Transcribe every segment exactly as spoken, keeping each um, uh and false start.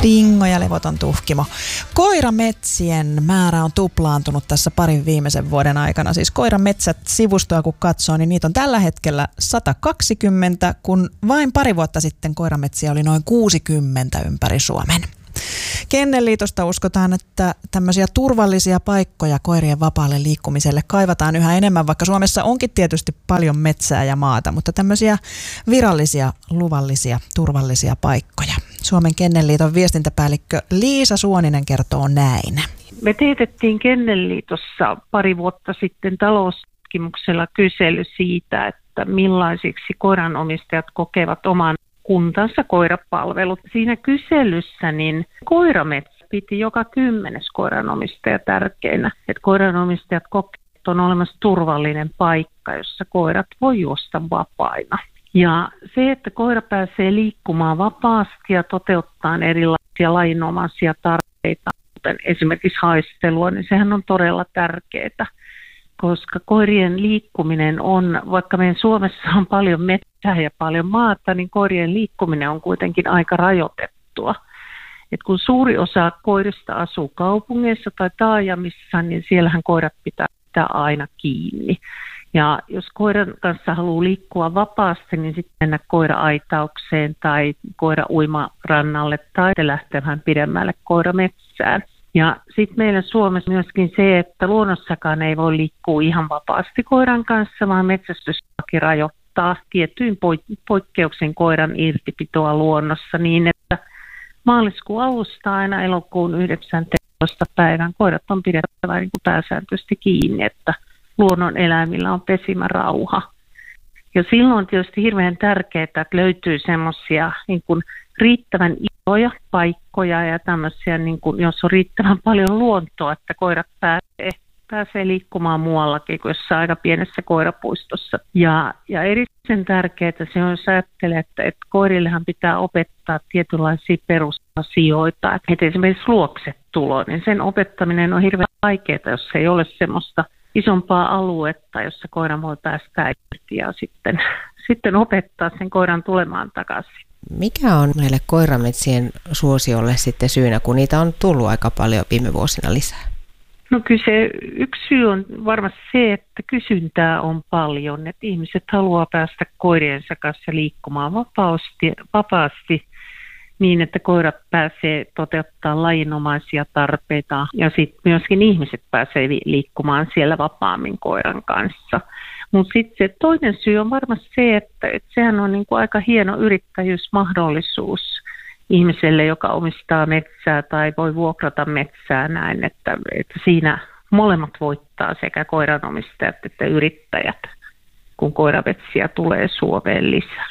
Dingo ja levoton tuhkimo. Koirametsien määrä on tuplaantunut tässä parin viimeisen vuoden aikana. Siis Koirametsät sivustoa kun katsoo, niin niitä on tällä hetkellä sata kaksikymmentä, kun vain pari vuotta sitten koirametsiä oli noin kuusikymmentä ympäri Suomen. Kennelliitosta uskotaan, että tämmöisiä turvallisia paikkoja koirien vapaalle liikkumiselle kaivataan yhä enemmän, vaikka Suomessa onkin tietysti paljon metsää ja maata, mutta tämmöisiä virallisia, luvallisia, turvallisia paikkoja. Suomen Kennelliiton viestintäpäällikkö Liisa Suoninen kertoo näin. Me teetettiin Kennelliitossa pari vuotta sitten taloustutkimuksella kysely siitä, että millaisiksi koiranomistajat kokevat oman kuntansa koirapalvelut. Siinä kyselyssä niin koirametsä piti joka kymmenes koiranomistaja tärkeänä, että koiranomistajat kokevat, että on olemassa turvallinen paikka, jossa koirat voi juosta vapaina. Ja se, että koira pääsee liikkumaan vapaasti ja toteuttaa erilaisia lajinomaisia tarpeita, kuten esimerkiksi haistelua, niin sehän on todella tärkeää. Koska koirien liikkuminen on, vaikka meidän Suomessa on paljon metsää ja paljon maata, niin koirien liikkuminen on kuitenkin aika rajoitettua. Et kun suuri osa koirista asuu kaupungeissa tai taajamissa, niin siellähän koirat pitää pitää aina kiinni. Ja jos koiran kanssa haluaa liikkua vapaasti, niin sitten mennä koira-aitaukseen tai koira-uimarannalle tai lähteä vähän pidemmälle koirametsään. Ja sitten meillä Suomessa myöskin se, että luonnossakaan ei voi liikkua ihan vapaasti koiran kanssa, vaan metsästyslaki rajoittaa tiettyin poikkeuksen koiran irtipitoa luonnossa niin, että maaliskuun alusta aina elokuun yhdeksästoista päivän koirat on pidettävä niin kuin pääsääntöisesti kiinni, että luonnon eläimillä on pesimärauha. Ja silloin on tietysti hirveän tärkeää, että löytyy semmoisia niin kuin riittävän isoja paikkoja ja tämmöisiä, niin kuin, jos on riittävän paljon luontoa, että koirat pääsee, pääsee liikkumaan muuallakin kuin jossain aika pienessä koirapuistossa. Ja, ja erityisen tärkeää se on, jos ajattelee, että, että koirillehan pitää opettaa tietynlaisia perusasioita. Että esimerkiksi luoksetulo, niin sen opettaminen on hirveän vaikeaa, jos ei ole semmoista isompaa aluetta, jossa koira voi päästä irti ja sitten, sitten opettaa sen koiran tulemaan takaisin. Mikä on meille koirametsien suosiolle sitten syynä, kun niitä on tullut aika paljon viime vuosina lisää? No kyllä se yksi syy on varmasti se, että kysyntää on paljon, että ihmiset haluaa päästä koiriensa kanssa liikkumaan vapaasti, vapaasti niin, että koirat pääsee toteuttamaan lajinomaisia tarpeita ja sitten myöskin ihmiset pääsee liikkumaan siellä vapaammin koiran kanssa. Mutta sitten se toinen syy on varmasti se, että, että sehän on niinku aika hieno yrittäjyysmahdollisuus ihmiselle, joka omistaa metsää tai voi vuokrata metsää näin, että, että siinä molemmat voittaa sekä koiranomistajat että yrittäjät, kun koirametsiä tulee Suomeen lisää.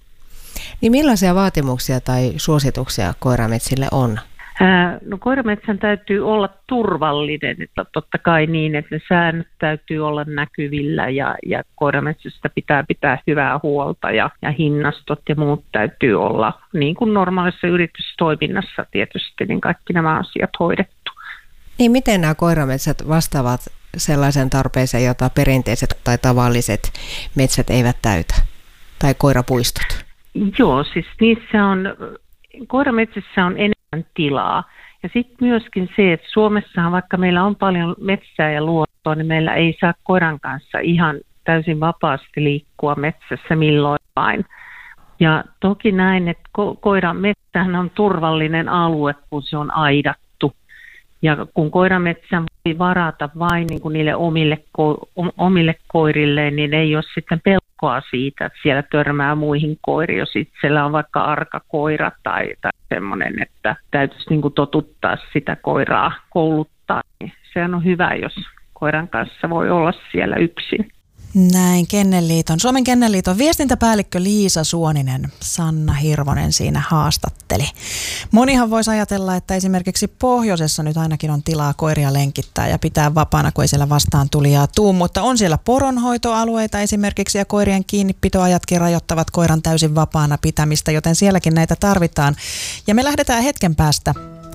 Niin millaisia vaatimuksia tai suosituksia koirametsille on? No koirametsän täytyy olla turvallinen, että totta kai niin, että ne säännöt täytyy olla näkyvillä ja, ja koirametsästä pitää pitää hyvää huolta ja, ja hinnastot ja muut täytyy olla niin kuin normaalissa yritystoiminnassa tietysti, niin kaikki nämä asiat hoidettu. Niin miten nämä koirametsät vastaavat sellaisen tarpeeseen, jota perinteiset tai tavalliset metsät eivät täytä, tai koirapuistot? Joo, siis niissä on, koirametsissä on enemmän tilaa. Ja sitten myöskin se, että Suomessahan vaikka meillä on paljon metsää ja luontoa, niin meillä ei saa koiran kanssa ihan täysin vapaasti liikkua metsässä milloin vain. Ja toki näin, että ko- koiran metsähän on turvallinen alue, kun se on aidattu. Ja kun koirametsän voi varata vain niin kuin niille omille, ko- omille koirilleen, niin ei ole sitten pelkoa siitä, että siellä törmää muihin koiriin, jos itsellä on vaikka arka koira tai, tai semmoinen, että täytyisi niin kuin totuttaa sitä koiraa kouluttaa. Niin sehän on hyvä, jos koiran kanssa voi olla siellä yksin. Näin Kennelliiton, Suomen Kennelliiton viestintäpäällikkö Liisa Suoninen, Sanna Hirvonen siinä haastatteli. Monihan voisi ajatella, että esimerkiksi pohjoisessa nyt ainakin on tilaa koiria lenkittää ja pitää vapaana, kun ei siellä vastaan tulijaa tuu, mutta on siellä poronhoitoalueita esimerkiksi ja koirien kiinnipitoajatkin rajoittavat koiran täysin vapaana pitämistä, joten sielläkin näitä tarvitaan. Ja me lähdetään hetken päästä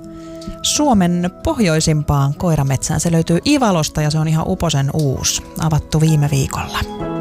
Suomen pohjoisimpaan koirametsään. Se löytyy Ivalosta ja se on ihan uposen uusi, avattu viime viikolla.